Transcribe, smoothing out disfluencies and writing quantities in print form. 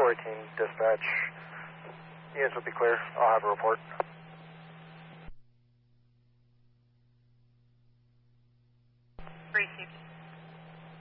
418 dispatch. Units will be clear. I'll have a report. Received.